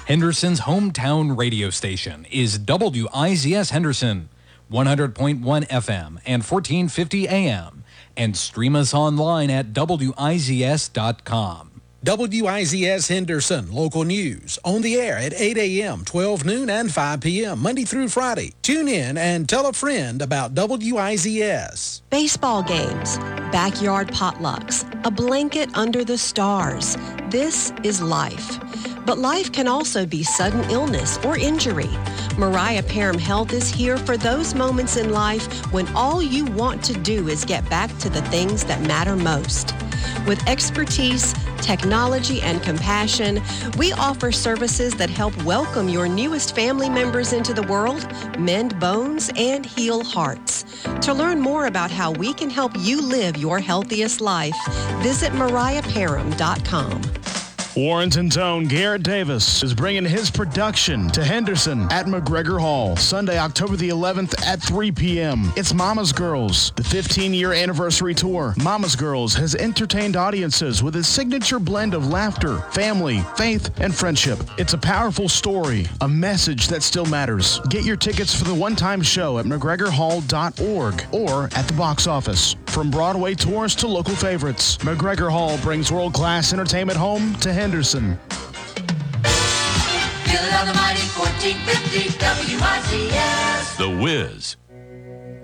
Henderson's hometown radio station is WIZS Henderson, 100.1 FM and 1450 AM, and stream us online at WIZS.com. WIZS Henderson, local news, on the air at 8 a.m., 12 noon, and 5 p.m., Monday through Friday. Tune in and tell a friend about WIZS. Baseball games, backyard potlucks, a blanket under the stars. This is life. But life can also be sudden illness or injury. Mariah Parham Health is here for those moments in life when all you want to do is get back to the things that matter most. With expertise, technology, and compassion, we offer services that help welcome your newest family members into the world, mend bones, and heal hearts. To learn more about how we can help you live your healthiest life, visit MariahParham.com. Warrenton Tone Garrett Davis is bringing his production to Henderson at McGregor Hall, Sunday, October the 11th at 3 p.m. It's Mama's Girls, the 15-year anniversary tour. Mama's Girls has entertained audiences with a signature blend of laughter, family, faith, and friendship. It's a powerful story, a message that still matters. Get your tickets for the one-time show at McGregorHall.org or at the box office. From Broadway tours to local favorites, McGregor Hall brings world-class entertainment home to Henderson. Feel it on the mighty 1450 WIZS. The Wiz.